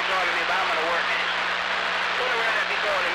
calling me, but I'm at work. Turn around if you're calling me.